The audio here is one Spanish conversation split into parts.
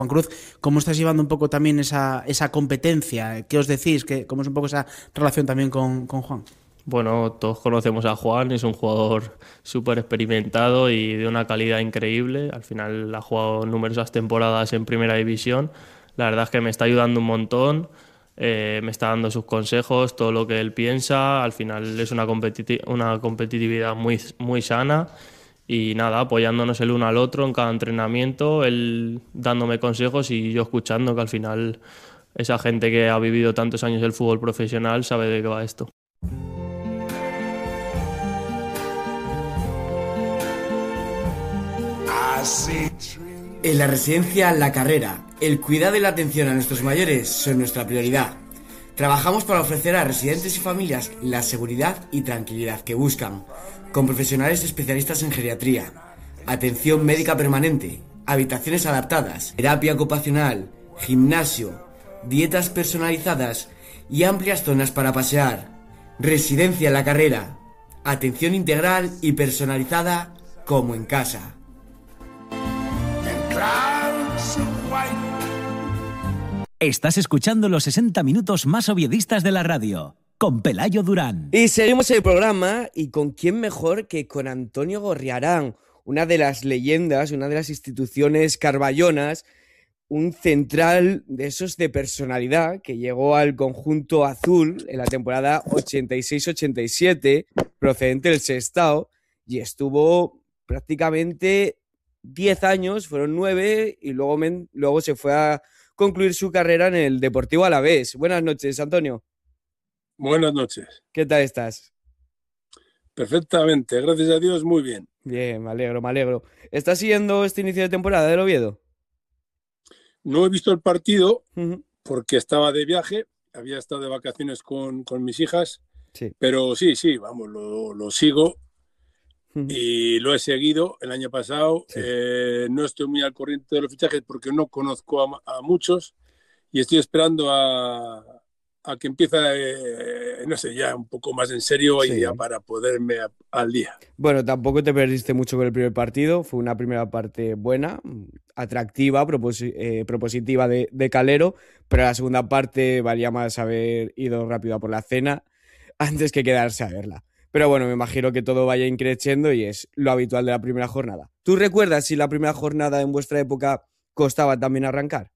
Juan Cruz, ¿cómo estás llevando un poco también esa competencia? ¿Qué os decís? ¿Cómo es un poco esa relación también con Juan? Bueno, todos conocemos a Juan, es un jugador súper experimentado y de una calidad increíble. Al final ha jugado numerosas temporadas en Primera División. La verdad es que me está ayudando un montón, me está dando sus consejos, todo lo que él piensa. Al final es una competitividad muy sana y nada, apoyándonos el uno al otro en cada entrenamiento, él dándome consejos y yo escuchando, que al final esa gente que ha vivido tantos años el fútbol profesional sabe de qué va esto. En la residencia La Carrera, el cuidado y la atención a nuestros mayores son nuestra prioridad. Trabajamos para ofrecer a residentes y familias la seguridad y tranquilidad que buscan, con profesionales especialistas en geriatría, atención médica permanente, habitaciones adaptadas, terapia ocupacional, gimnasio, dietas personalizadas y amplias zonas para pasear. Residencia La Carrera, atención integral y personalizada como en casa. Estás escuchando los 60 minutos más oviedistas de la radio, con Pelayo Durán. Y seguimos el programa, y con quién mejor que con Antonio Gorriarán, una de las leyendas, una de las instituciones carballonas, un central de esos de personalidad que llegó al conjunto azul en la temporada 86-87, procedente del Sestao, y estuvo prácticamente 10 años, fueron 9, y luego se fue a concluir su carrera en el Deportivo Alavés. Buenas noches, Antonio. Buenas noches. ¿Qué tal estás? Perfectamente, gracias a Dios, muy bien. Bien, me alegro, me alegro. ¿Estás siguiendo este inicio de temporada del Oviedo? No he visto el partido porque estaba de viaje, había estado de vacaciones con mis hijas, Sí. pero sí, vamos, lo sigo y lo he seguido el año pasado. Sí. No estoy muy al corriente de los fichajes porque no conozco a muchos y estoy esperando a que empiece, no sé, ya un poco más en serio Sí. y ya para poderme al día. Bueno, tampoco te perdiste mucho con el primer partido, fue una primera parte buena, atractiva, propositiva de Calero, pero la segunda parte valía más haber ido rápido a por la cena antes que quedarse a verla. Pero bueno, me imagino que todo vaya increciendo y es lo habitual de la primera jornada. ¿Tú recuerdas si la primera jornada en vuestra época costaba también arrancar?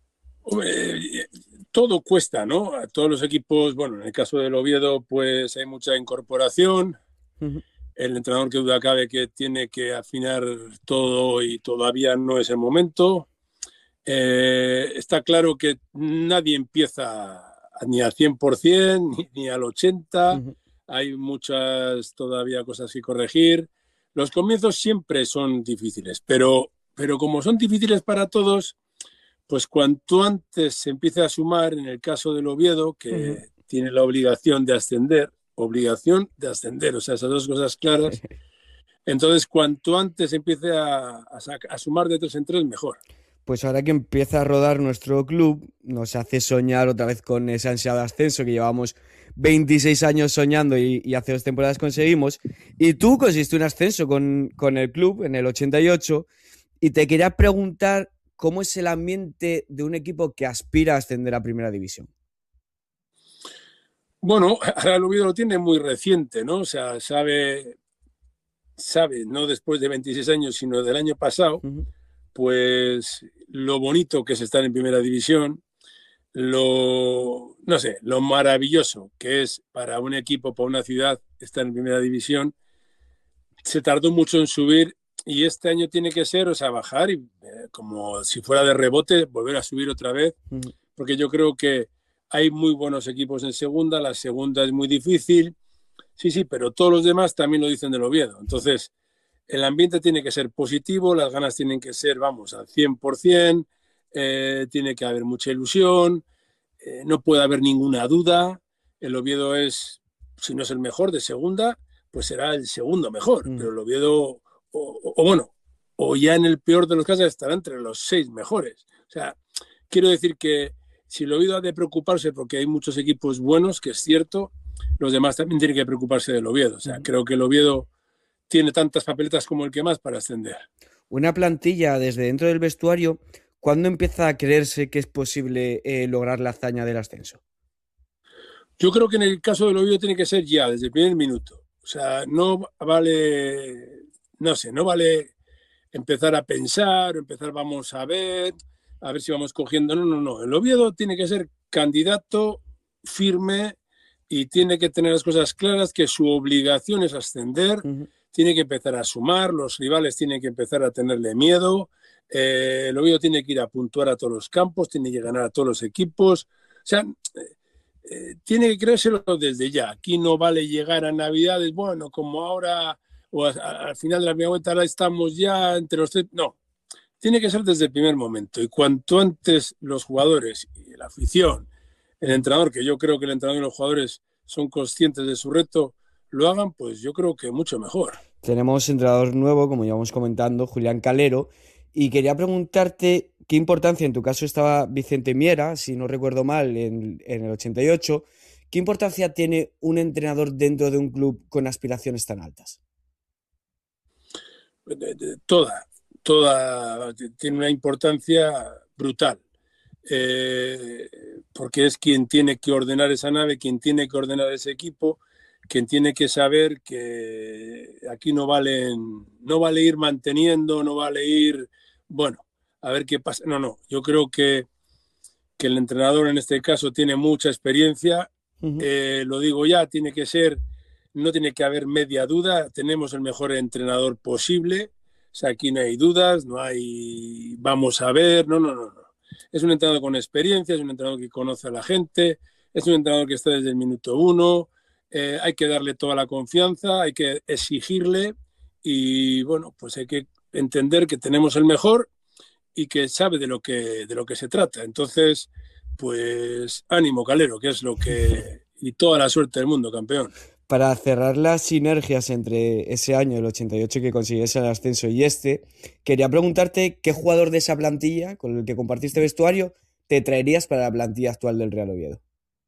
Todo cuesta, ¿no? A todos los equipos, bueno, en el caso del Oviedo, pues hay mucha incorporación. El entrenador, que duda cabe, que tiene que afinar todo y todavía no es el momento. Está claro que nadie empieza ni al 100% ni al 80%. Hay muchas todavía cosas que corregir. Los comienzos siempre son difíciles, pero como son difíciles para todos, pues cuanto antes se empiece a sumar, en el caso del Oviedo, que tiene la obligación de ascender, o sea, esas dos cosas claras, entonces cuanto antes se empiece a sumar de 3 en 3, mejor. Pues ahora que empieza a rodar nuestro club, nos hace soñar otra vez con ese ansiado ascenso que llevamos 26 años soñando y hace 2 temporadas conseguimos. Y tú conseguiste un ascenso con el club en el 88, y te quería preguntar cómo es el ambiente de un equipo que aspira a ascender a Primera División. Bueno, ahora el Oviedo lo tiene muy reciente, ¿no? O sea, sabe, no después de 26 años, sino del año pasado, pues lo bonito que es estar en Primera División, lo maravilloso que es para un equipo, para una ciudad, estar en Primera División. Se tardó mucho en subir y este año tiene que ser, o sea, bajar y como si fuera de rebote, volver a subir otra vez, porque yo creo que hay muy buenos equipos en segunda, la segunda es muy difícil, sí, pero todos los demás también lo dicen del Oviedo. Entonces, el ambiente tiene que ser positivo, las ganas tienen que ser, vamos, al 100%, tiene que haber mucha ilusión, no puede haber ninguna duda. El Oviedo es, si no es el mejor de segunda, pues será el segundo mejor, pero el Oviedo, o ya en el peor de los casos, estará entre los 6 mejores. O sea, quiero decir que si el Oviedo ha de preocuparse, porque hay muchos equipos buenos, que es cierto, los demás también tienen que preocuparse del Oviedo. O sea, creo que el Oviedo tiene tantas papeletas como el que más para ascender. Una plantilla desde dentro del vestuario, ¿cuándo empieza a creerse que es posible lograr la hazaña del ascenso? Yo creo que en el caso del Oviedo tiene que ser ya, desde el primer minuto. O sea, no vale, no sé, no vale empezar a pensar, empezar vamos a ver si vamos cogiendo. No. El Oviedo tiene que ser candidato firme y tiene que tener las cosas claras, que su obligación es ascender, tiene que empezar a sumar, los rivales tienen que empezar a tenerle miedo, el Oviedo tiene que ir a puntuar a todos los campos, tiene que ganar a todos los equipos. O sea, tiene que creérselo desde ya. Aquí no vale llegar a Navidades, bueno, como ahora, o al final de la primera vuelta, ahora estamos ya entre los tres. No, tiene que ser desde el primer momento. Y cuanto antes los jugadores y la afición, el entrenador, que yo creo que el entrenador y los jugadores son conscientes de su reto, lo hagan, pues yo creo que mucho mejor. Tenemos entrenador nuevo, como íbamos comentando, Julián Calero, y quería preguntarte qué importancia, en tu caso estaba Vicente Miera, si no recuerdo mal, en el 88, ¿qué importancia tiene un entrenador dentro de un club con aspiraciones tan altas? Toda tiene una importancia brutal. Porque es quien tiene que ordenar esa nave, quien tiene que ordenar ese equipo, quien tiene que saber que aquí no vale ir manteniendo, no vale ir, bueno, a ver qué pasa. No, yo creo que el entrenador en este caso tiene mucha experiencia, lo digo ya, no tiene que haber media duda, tenemos el mejor entrenador posible, o sea, aquí no hay dudas, no hay vamos a ver, no. Es un entrenador con experiencia, es un entrenador que conoce a la gente, es un entrenador que está desde el minuto 1, hay que darle toda la confianza, hay que exigirle y bueno, pues hay que entender que tenemos el mejor y que sabe de lo que se trata. Entonces, pues ánimo, Calero, que es lo que... y toda la suerte del mundo, campeón. Para cerrar las sinergias entre ese año, el 88, que consiguiese el ascenso y quería preguntarte qué jugador de esa plantilla, con el que compartiste vestuario, te traerías para la plantilla actual del Real Oviedo.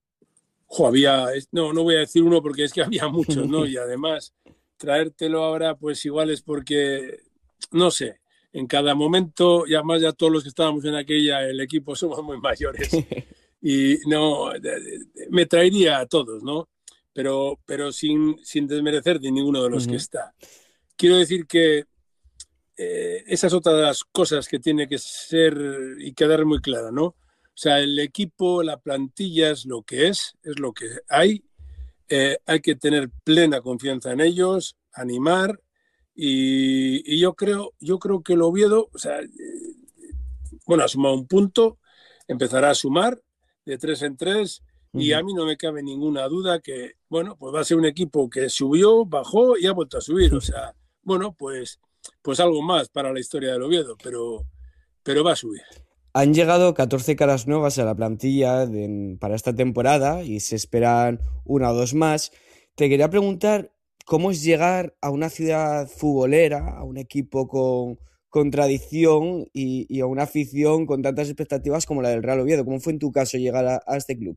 No voy a decir uno porque es que había muchos, ¿no? Y además, traértelo ahora, pues igual es porque, no sé, en cada momento, y además ya todos los que estábamos en el equipo somos muy mayores. Y no, me traería a todos, ¿no? Pero sin desmerecer de ninguno de los que está. Quiero decir que esa es otra de las cosas que tiene que ser y quedar muy clara, ¿no? O sea, el equipo, la plantilla es lo que es lo que hay que tener plena confianza en ellos, animar y yo creo que el Oviedo, o sea, ha sumado un punto, empezará a sumar de 3 en 3 y a mí no me cabe ninguna duda que, bueno, pues va a ser un equipo que subió, bajó y ha vuelto a subir. O sea, bueno, pues algo más para la historia del Oviedo, pero va a subir. Han llegado 14 caras nuevas a la plantilla para esta temporada y se esperan 1 o 2 más. Te quería preguntar cómo es llegar a una ciudad futbolera, a un equipo con tradición y a una afición con tantas expectativas como la del Real Oviedo. ¿Cómo fue en tu caso llegar a este club?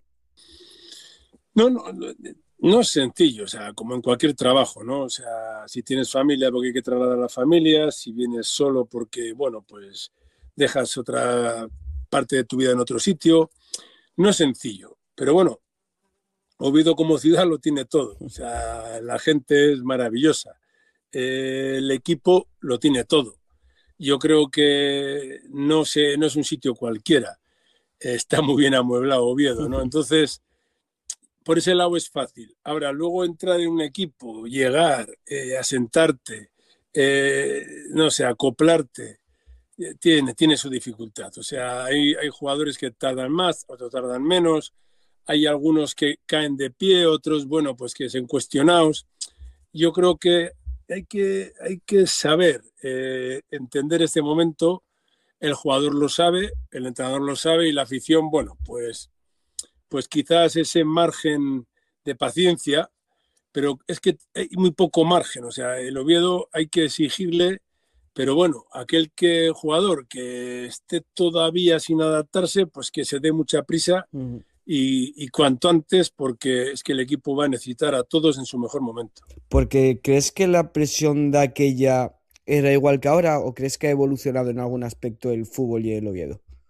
No es sencillo, o sea, como en cualquier trabajo, ¿no? O sea, si tienes familia porque hay que trasladar a la familia, si vienes solo porque, bueno, pues dejas otra parte de tu vida en otro sitio, no es sencillo, pero bueno, Oviedo como ciudad lo tiene todo, o sea, la gente es maravillosa, el equipo lo tiene todo. Yo creo que no es un sitio cualquiera, está muy bien amueblado Oviedo, ¿no? Entonces, por ese lado es fácil. Ahora, luego entrar en un equipo, llegar, asentarte, no sé, acoplarte, tiene su dificultad. O sea, hay jugadores que tardan más, otros tardan menos, hay algunos que caen de pie, otros, bueno, pues que son cuestionados. Yo creo que hay que saber entender este momento. El jugador lo sabe, el entrenador lo sabe y la afición, bueno, pues quizás ese margen de paciencia, pero es que hay muy poco margen. O sea, el Oviedo hay que exigirle, pero bueno, jugador que esté todavía sin adaptarse, pues que se dé mucha prisa y cuanto antes, porque es que el equipo va a necesitar a todos en su mejor momento. Porque ¿crees que la presión de aquella era igual que ahora o crees que ha evolucionado en algún aspecto el fútbol y el Oviedo?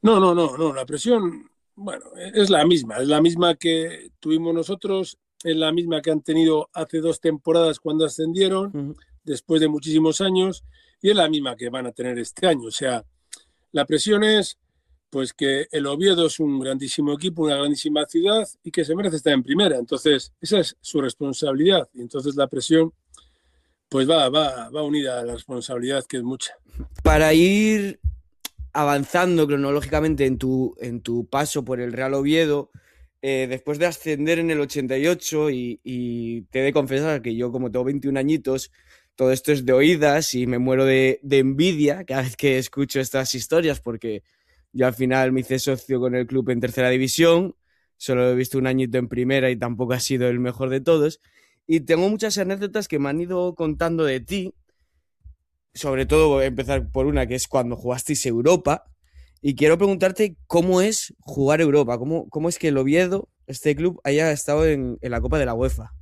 No, la presión, bueno, es la misma que tuvimos nosotros, es la misma que han tenido hace 2 temporadas cuando ascendieron, después de muchísimos años, y es la misma que van a tener este año. O sea, la presión es pues que el Oviedo es un grandísimo equipo, una grandísima ciudad y que se merece estar en primera. Entonces, esa es su responsabilidad. Y entonces la presión pues va unida a la responsabilidad, que es mucha. Para ir avanzando cronológicamente en tu paso por el Real Oviedo, después de ascender en el 88 y te he de confesar que yo, como tengo 21 añitos, todo esto es de oídas y me muero de envidia cada vez que escucho estas historias, porque yo al final me hice socio con el club en tercera división, solo he visto un añito en primera y tampoco ha sido el mejor de todos, y tengo muchas anécdotas que me han ido contando de ti. Sobre todo voy a empezar por una, que es cuando jugasteis Europa, y quiero preguntarte cómo es jugar Europa, cómo es que el Oviedo, este club, haya estado en la Copa de la UEFA.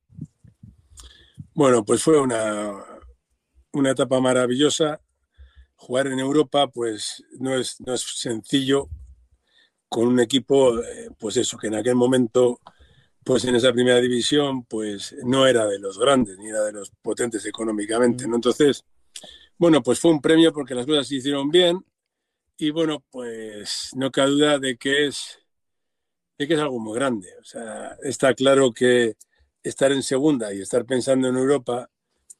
Bueno, pues fue una etapa maravillosa. Jugar en Europa pues no es sencillo con un equipo, pues eso, que en aquel momento, pues en esa primera división, pues no era de los grandes, ni era de los potentes económicamente, ¿no? Entonces, bueno, pues fue un premio porque las cosas se hicieron bien y bueno, pues no cabe duda de que es algo muy grande. O sea, está claro que estar en segunda y estar pensando en Europa,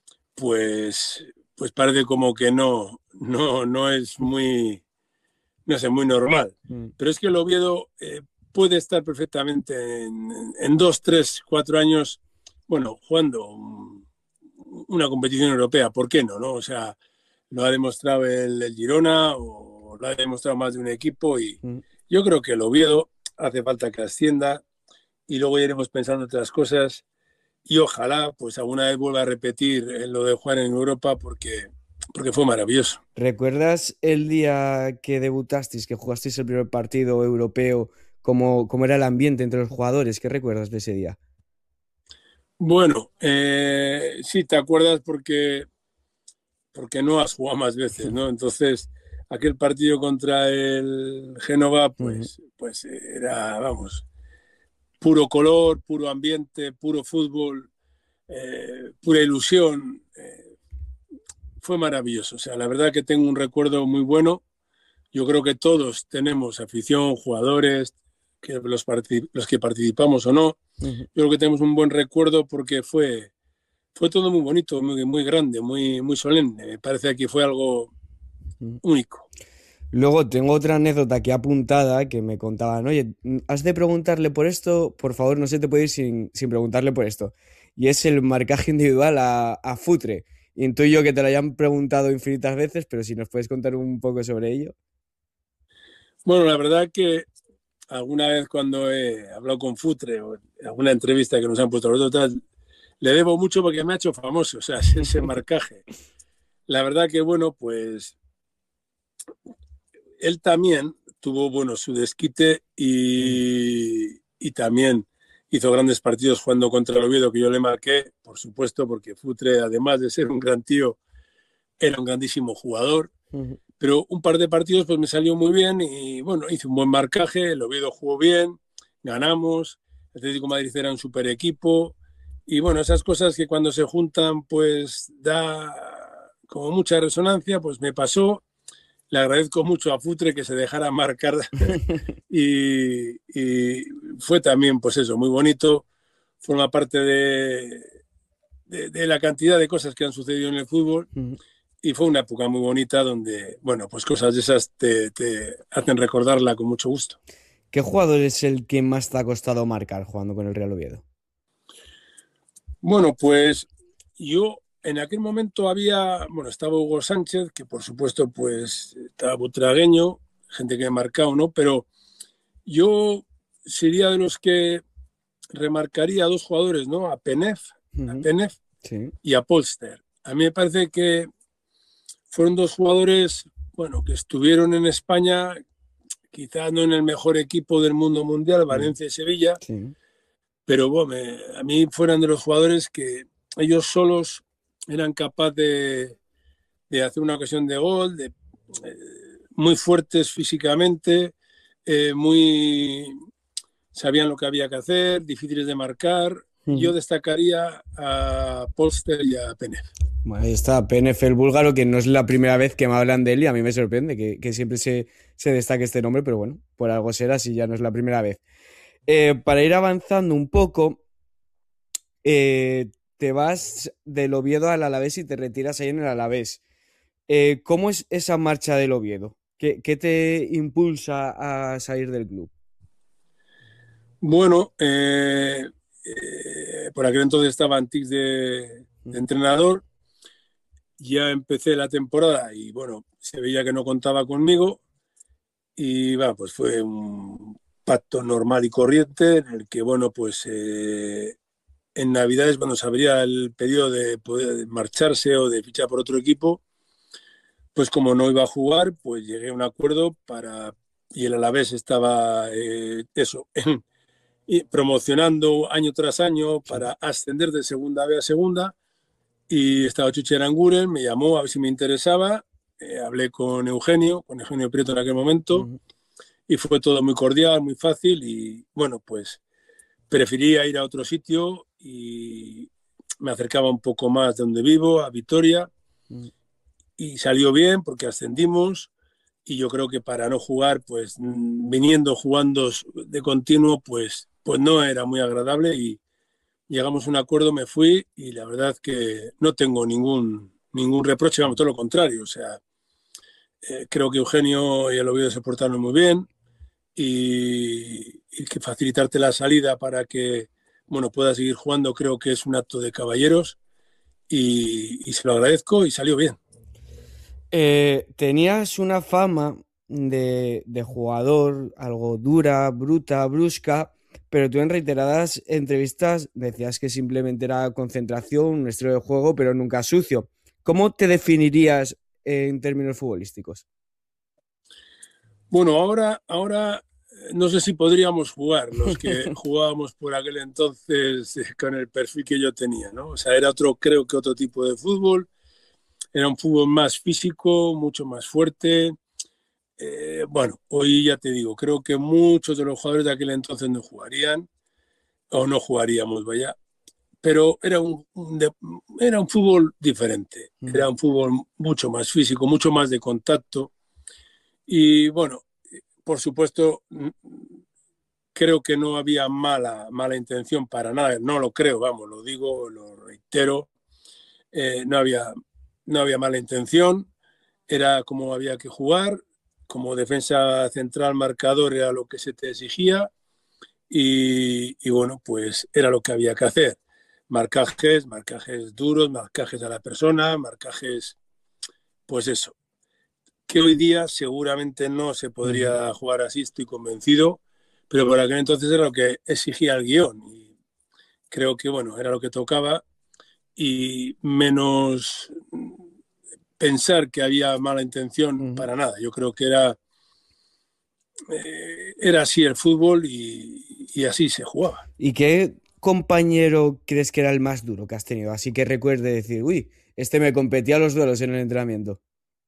pues parece como que no es muy, no sé, muy normal. Pero es que el Oviedo puede estar perfectamente en 2, 3, 4 años, bueno, jugando una competición europea. ¿Por qué no? O sea, lo ha demostrado el Girona o lo ha demostrado más de un equipo y yo creo que el Oviedo hace falta que ascienda y luego ya iremos pensando otras cosas y ojalá pues alguna vez vuelva a repetir lo de jugar en Europa porque fue maravilloso. ¿Recuerdas el día que debutasteis, que jugasteis el primer partido europeo, cómo era el ambiente entre los jugadores? ¿Qué recuerdas de ese día? Bueno, sí, te acuerdas porque no has jugado más veces, ¿no? Entonces, aquel partido contra el Génova, pues era, vamos, puro color, puro ambiente, puro fútbol, pura ilusión. Fue maravilloso. O sea, la verdad que tengo un recuerdo muy bueno. Yo creo que todos tenemos afición, jugadores, que los que participamos o no. Yo creo que tenemos un buen recuerdo porque fue todo muy bonito, muy grande, muy solemne. Me parece que fue algo único. Luego tengo otra anécdota aquí apuntada que me contaban, oye, has de preguntarle por esto, por favor, no se te puede ir sin preguntarle por esto. Y es el marcaje individual a Futre. Intuyo que te lo hayan preguntado infinitas veces, pero si nos puedes contar un poco sobre ello. Bueno, la verdad que alguna vez cuando he hablado con Futre o en alguna entrevista que nos han puesto los otros, le debo mucho porque me ha hecho famoso, o sea, ese marcaje. La verdad que, bueno, pues él también tuvo, bueno, su desquite y también hizo grandes partidos jugando contra el Oviedo, que yo le marqué, por supuesto, porque Futre, además de ser un gran tío, era un grandísimo jugador. Pero un par de partidos pues me salió muy bien y, bueno, hice un buen marcaje, el Oviedo jugó bien, ganamos, el Atlético de Madrid era un super equipo y, bueno, esas cosas que cuando se juntan pues da como mucha resonancia, pues me pasó. Le agradezco mucho a Futre que se dejara marcar y fue también, pues eso, muy bonito. Forma parte de la cantidad de cosas que han sucedido en el fútbol y fue una época muy bonita donde, bueno, pues cosas de esas te hacen recordarla con mucho gusto. ¿Qué jugador es el que más te ha costado marcar jugando con el Real Oviedo? Bueno, pues yo en aquel momento estaba Hugo Sánchez, que por supuesto pues estaba butragueño, gente que ha marcado, ¿no? Pero yo sería de los que remarcaría a dos jugadores, ¿no? A Penef Sí. y a Polster. A mí me parece que fueron dos jugadores, bueno, que estuvieron en España, quizás no en el mejor equipo del mundo mundial, Valencia y Sevilla, Sí. pero bueno, a mí fueron de los jugadores que ellos solos eran capaces de hacer una ocasión de gol, muy fuertes físicamente, sabían lo que había que hacer, difíciles de marcar. Yo destacaría a Polster y a Penev. Bueno, ahí está, PNF el búlgaro, que no es la primera vez que me hablan de él y a mí me sorprende que siempre se destaque este nombre, pero bueno, por algo será si ya no es la primera vez. Para ir avanzando un poco, te vas del Oviedo al Alavés y te retiras ahí en el Alavés. ¿Cómo es esa marcha del Oviedo? ¿Qué te impulsa a salir del club? Bueno, por aquel entonces estaba Antix de entrenador. Ya empecé la temporada y bueno, se veía que no contaba conmigo y bueno, pues fue un pacto normal y corriente en el que bueno, pues en Navidades cuando se abría el pedido de poder marcharse o de fichar por otro equipo, pues como no iba a jugar, pues llegué a un acuerdo y el Alavés estaba promocionando año tras año para ascender de segunda B a segunda. Y estaba Chuchi Aranguren, me llamó a ver si me interesaba, hablé con Eugenio Prieto en aquel momento, y fue todo muy cordial, muy fácil, y bueno, pues prefería ir a otro sitio y me acercaba un poco más de donde vivo, a Vitoria, y salió bien porque ascendimos, y yo creo que para no jugar, pues jugando de continuo, pues no era muy agradable, y llegamos a un acuerdo, me fui y la verdad que no tengo ningún reproche, vamos, todo lo contrario. O sea, creo que Eugenio y el Oviedo se portaron muy bien y que facilitarte la salida para que, bueno, puedas seguir jugando creo que es un acto de caballeros y se lo agradezco y salió bien. Tenías una fama de jugador algo dura, bruta, brusca, pero tú en reiteradas entrevistas decías que simplemente era concentración, un estilo de juego, pero nunca sucio. ¿Cómo te definirías en términos futbolísticos? Bueno, ahora no sé si podríamos jugar los que jugábamos por aquel entonces con el perfil que yo tenía, ¿no? O sea, creo que otro tipo de fútbol, era un fútbol más físico, mucho más fuerte. Bueno, hoy ya te digo, creo que muchos de los jugadores de aquel entonces no jugarían, o no jugaríamos, vaya, pero era un fútbol diferente, era un fútbol mucho más físico, mucho más de contacto, y bueno, por supuesto, creo que no había mala intención para nada, no lo creo, vamos, lo digo, lo reitero, no había mala intención, era como había que jugar, como defensa central marcador era lo que se te exigía y bueno, pues era lo que había que hacer. Marcajes duros, marcajes a la persona, marcajes, pues eso. Que hoy día seguramente no se podría jugar así, estoy convencido, pero por aquel entonces era lo que exigía el guión y creo que bueno, era lo que tocaba y menos pensar que había mala intención para nada. Yo creo que era así el fútbol y así se jugaba. ¿Y qué compañero crees que era el más duro que has tenido? Así que recuerde decir, uy, este me competía los duelos en el entrenamiento.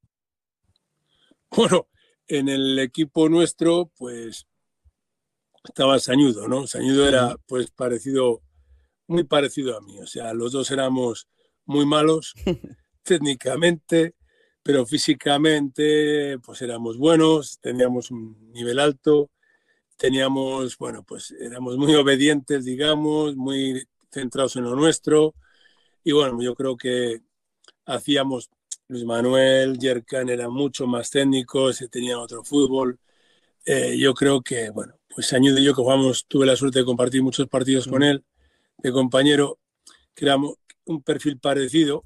Bueno, en el equipo nuestro, pues estaba Sañudo, ¿no? Sañudo era pues muy parecido a mí. O sea, los dos éramos muy malos técnicamente, pero físicamente pues éramos buenos, teníamos un nivel alto, bueno, pues éramos muy obedientes, digamos, muy centrados en lo nuestro. Y bueno, yo creo que hacíamos, Luis Manuel, Yerkan eran mucho más técnicos, tenían otro fútbol. Yo creo que, bueno, pues Sañudo y yo que jugamos, tuve la suerte de compartir muchos partidos con él, de compañero, que éramos un perfil parecido.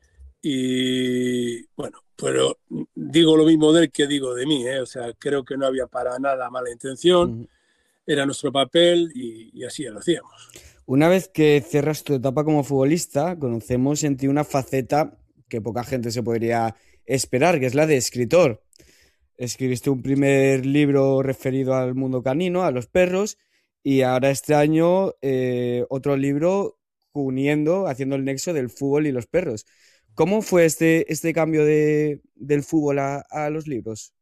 Y bueno, pero digo lo mismo de él que digo de mí, ¿eh? O sea, creo que no había para nada mala intención, era nuestro papel y así lo hacíamos. Una vez que cierras tu etapa como futbolista, conocemos en ti una faceta que poca gente se podría esperar, que es la de escritor. Escribiste un primer libro referido al mundo canino, a los perros, y ahora este año otro libro haciendo el nexo del fútbol y los perros. ¿Cómo fue este cambio del fútbol a los libros?